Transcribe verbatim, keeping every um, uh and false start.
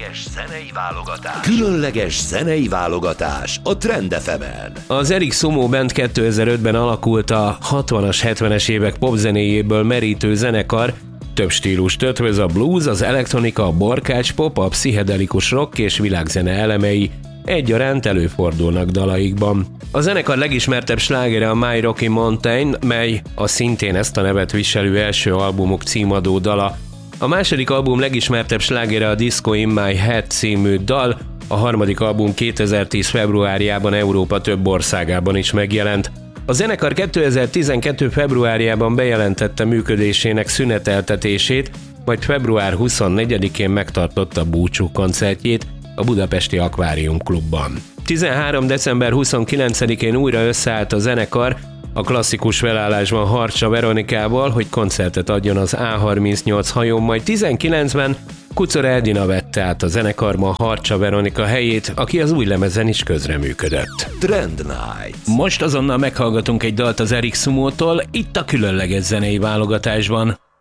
Különleges zenei válogatás. Különleges zenei válogatás a Trend ef emen. Az Eric Sumo Band kétezer-ötben alakult a hatvanas, hetvenes évek popzenéjéből merítő zenekar. Több stílust ötvöz: a blues, az elektronika, a borkács pop, a pszichedelikus rock és világzene elemei egyaránt előfordulnak dalaikban. A zenekar legismertebb slágere a My Rocky Mountain, mely a szintén ezt a nevet viselő első albumuk címadó dala. A második album legismertebb slágere a Disco in My Head című dal, a harmadik album kétezer-tíz februárjában Európa több országában is megjelent. A zenekar kétezer-tizenkettő februárjában bejelentette működésének szüneteltetését, majd február huszonnegyedikén megtartotta búcsú koncertjét a budapesti Akvárium klubban. tizenhárom december huszonkilencedikén újra összeállt a zenekar a klasszikus felállásban Harcsa Veronikával, hogy koncertet adjon az á harmincnyolc hajón, majd tizenkilencben Kuczor Edina vette át a zenekarban Harcsa Veronika helyét, aki az új lemezen is közreműködött. Trend Night. Most azonnal meghallgatunk egy dalt az Eric Sumótól, itt a különleges zenei válogatásban.